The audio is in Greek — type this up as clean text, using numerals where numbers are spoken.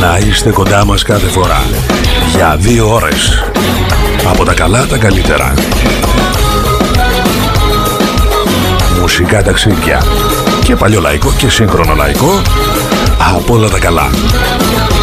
Να είστε κοντά μας κάθε φορά για 2 ώρες. Από τα καλά τα καλύτερα. Μουσικά ταξίδια και παλιό λαϊκό και σύγχρονο λαϊκό. Από όλα τα καλά.